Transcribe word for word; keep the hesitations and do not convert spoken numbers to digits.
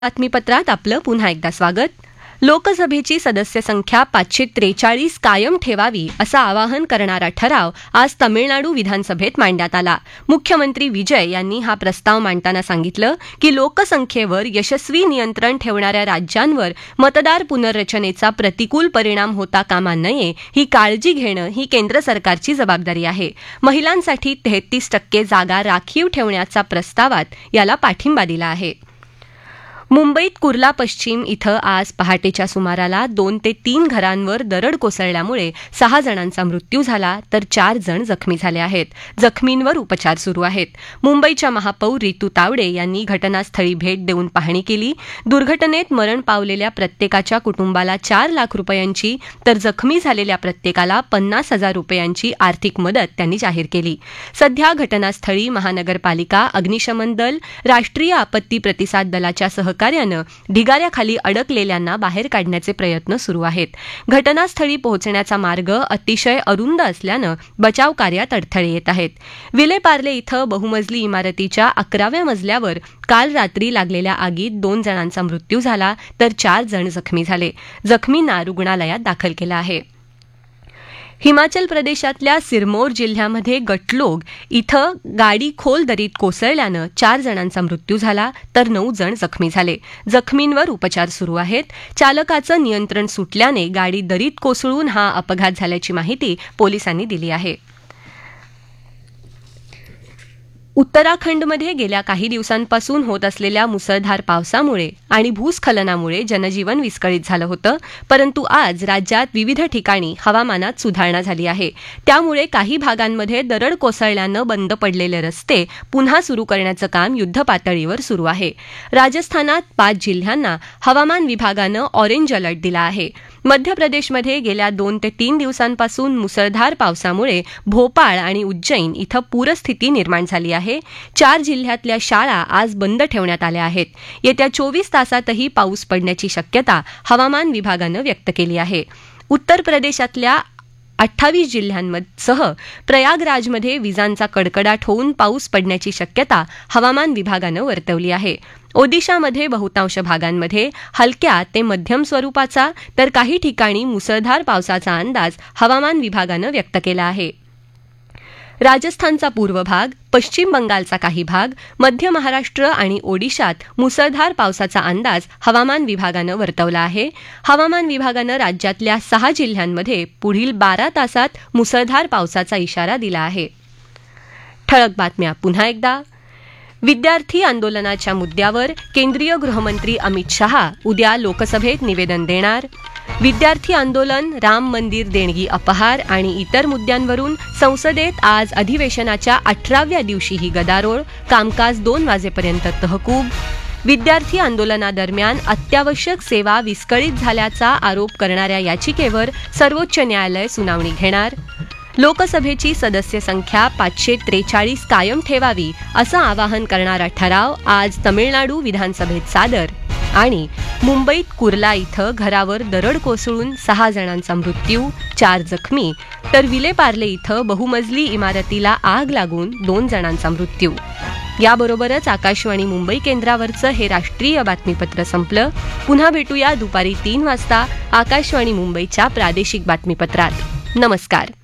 बातमीपत्रात आपलं पुन्हा एकदा स्वागत. लोकसभेची सदस्य संख्या पाचशे त्रेचाळीस कायम ठेवावी असं आवाहन करणारा ठराव आज तमिळनाडू विधानसभेत मांडण्यात आला. मुख्यमंत्री विजय यांनी हा प्रस्ताव मांडताना सांगितलं की लोकसंख्येवर यशस्वी नियंत्रण ठेवणाऱ्या राज्यांवर मतदार पुनर्रचनेचा प्रतिकूल परिणाम होता कामा नये ही काळजी घेणं ही केंद्र सरकारची जबाबदारी आहे. महिलांसाठी तेहतीस टक्के जागा राखीव ठेवण्याच्या प्रस्तावात याला पाठिंबा दिला आहे. मुंबईत कुर्ला पश्चिम इथं आज पहाटेच्या सुमाराला दोन ते तीन घरांवर दरड कोसळल्यामुळे सहा जणांचा मृत्यू झाला तर चार जण जखमी झाले आहेत. जखमींवर उपचार सुरू आहेत. मुंबईच्या महापौर रितू तावडे यांनी घटनास्थळी भेट देऊन पाहणी केली. दुर्घटनेत मरण पावलेल्या प्रत्येकाच्या कुटुंबाला चार लाख रुपयांची तर जखमी झालेल्या प्रत्येकाला पन्नास हजार रुपयांची आर्थिक मदत त्यांनी जाहीर केली. सध्या घटनास्थळी महानगरपालिका, अग्निशमन दल, राष्ट्रीय आपत्ती प्रतिसाद दलाच्या सहकार्यानं ढिगाऱ्याखाली अडकलेल्यांना बाहेर काढण्याचे प्रयत्न सुरू आहेत. घटनास्थळी पोहोचण्याचा मार्ग अतिशय अरुंद असल्यानं बचाव कार्यात अडथळे येत आहेत. विलेपार्ले इथं बहुमजली इमारतीच्या अकराव्या मजल्यावर काल रात्री लागलेल्या आगीत दोन जणांचा मृत्यू झाला तर चार जण जखमी झाले. जखमींना रुग्णालयात दाखल केलं आहे. हिमाचल प्रदेशातल्या सिरमौर जिल्ह्यामध्ये गटलोग इथं गाडी खोल दरीत कोसळल्यानं चार जणांचा मृत्यू झाला तर नऊ जण जखमी झाले. जखमींवर उपचार सुरू आहेत. चालकाचं नियंत्रण सुटल्याने गाडी दरीत कोसळून हा अपघात झाल्याची माहिती पोलिसांनी दिली आहे. उत्तराखंडमध्ये गेल्या काही दिवसांपासून होत असलेल्या मुसळधार पावसामुळे आणि भूस्खलनामुळे जनजीवन विस्कळीत झालं होतं. परंतु आज राज्यात विविध ठिकाणी हवामानात सुधारणा झाली आहे. त्यामुळे काही भागांमध्ये दरड कोसळल्यानं बंद पडलेले रस्ते पुन्हा सुरू करण्याचं काम युद्धपातळीवर सुरू आहे. राजस्थानात पाच जिल्ह्यांना हवामान विभागानं ऑरेंज अलर्ट दिला आहे. मध्य प्रदेशमध्ये गेल्या दोन ते तीन दिवसांपासून मुसळधार पावसामुळे भोपाळ आणि उज्जैन इथं पूरस्थिती निर्माण झाली आहे. चार जिल्ह्यातल्या शाळा आज बंद ठेवण्यात आल्या आहेत. येत्या चोवीस तासातही पाऊस पडण्याची शक्यता हवामान विभागानं व्यक्त केली आहे. उत्तर प्रदेशातल्या अठ्ठावीस जिल्ह्यांसह प्रयागराजमध्ये विजांचा कडकडाट होऊन पाऊस पडण्याची शक्यता हवामान विभागानं वर्तवली आहे. ओदिशामध्ये बहुतांश भागांमध्ये हलक्या ते मध्यम स्वरूपाचा तर काही ठिकाणी मुसळधार पावसाचा अंदाज हवामान विभागानं व्यक्त केला आहे. राजस्थानचा पूर्व भाग, पश्चिम बंगालचा काही भाग, मध्य महाराष्ट्र आणि ओडिशात मुसळधार पावसाचा अंदाज हवामान विभागानं वर्तवला आहे. हवामान विभागानं राज्यातल्या सहा जिल्ह्यांमध्ये पुढील बारा तासात मुसळधार पावसाचा इशारा दिला आहे. ठळक बातम्या पुन्हा एकदा. विद्यार्थी आंदोलनाच्या मुद्द्यावर केंद्रीय गृहमंत्री अमित शहा उद्या लोकसभेत निवेदन देणार. विद्यार्थी आंदोलन, राम मंदिर देणगी अपहार आणि इतर मुद्द्यांवरून संसदेत आज अधिवेशनाच्या अठराव्या दिवशीही गदारोळ. कामकाज दोन वाजेपर्यंत तहकूब. विद्यार्थी आंदोलनादरम्यान अत्यावश्यक सेवा विस्कळीत झाल्याचा आरोप करणाऱ्या याचिकेवर सर्वोच्च न्यायालय सुनावणी घेणार. लोकसभेची सदस्य संख्या पाचशे त्रेचाळीस कायम ठेवावी असं आवाहन करणारा ठराव आज तमिळनाडू विधानसभेत सादर. आणि मुंबईत कुर्ला इथं घरावर दरड कोसळून सहा जणांचा मृत्यू, चार जखमी तर विलेपार्ले इथं बहुमजली इमारतीला आग लागून दोन जणांचा मृत्यू. याबरोबरच आकाशवाणी मुंबई केंद्रावरचं हे राष्ट्रीय बातमीपत्र संपलं. पुन्हा भेटूया दुपारी तीन वाजता आकाशवाणी मुंबईच्या प्रादेशिक बातमीपत्रात. नमस्कार.